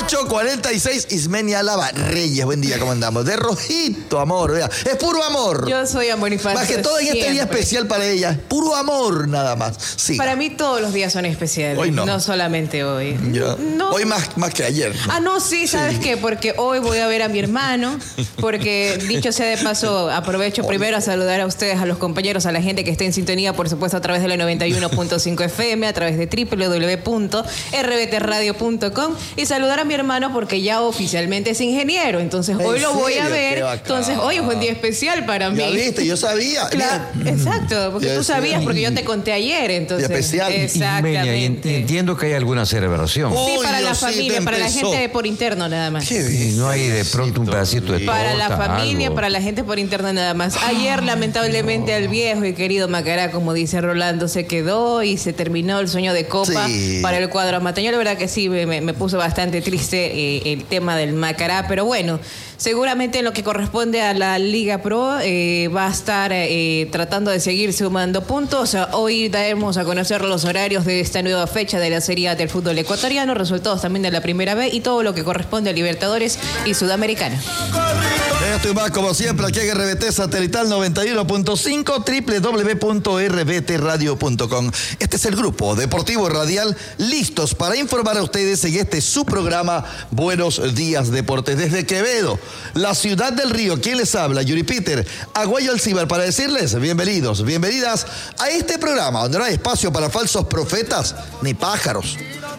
8:46, Ismenia Lava Reyes, buen día, ¿cómo andamos? De rojito, amor, vea, es puro amor. Yo soy amor y paz. Más que todo en este día especial para ella, puro amor nada más. Sí. Para mí todos los días son especiales, hoy no solamente hoy. No. Hoy más que ayer. ¿No? Sí, ¿sabes qué? Porque hoy voy a ver a mi hermano, porque dicho sea de paso, aprovecho primero a saludar a ustedes, a los compañeros, a la gente que está en sintonía, por supuesto, a través de la 91.5 FM, a través de www.rbtradio.com, y saludar a mi hermano porque ya oficialmente es ingeniero, entonces hoy lo voy a ver. Entonces hoy es un día especial para mí. Ya viste, yo sabía. Claro, exacto, porque tú sabías, porque yo te conté ayer, entonces. Día especial. Exactamente. Entiendo que hay alguna celebración. Sí, para la familia, para la gente por interno nada más. Y no hay de pronto un pedacito de torta, para la familia, algo. para la gente por interno nada más. Ayer, lamentablemente, el viejo y querido Macará, como dice Rolando, se quedó y se terminó el sueño de copa para el cuadro amateño. La verdad que sí, me puso bastante triste el tema del Macará, pero bueno, seguramente en lo que corresponde a la Liga Pro va a estar tratando de seguir sumando puntos. Hoy daremos a conocer los horarios de esta nueva fecha de la Serie A del fútbol ecuatoriano, resultados también de la Primera B y todo lo que corresponde a Libertadores y Sudamericana. Esto y más como siempre aquí en RBT Satelital 91.5, www.rbtradio.com. Este es el grupo deportivo radial listos para informar a ustedes en este su programa Buenos Días Deportes. Desde Quevedo, la ciudad del río, ¿quién les habla? Yuri Peter, Aguayo Alcibar, para decirles bienvenidos, bienvenidas a este programa donde no hay espacio para falsos profetas ni pájaros.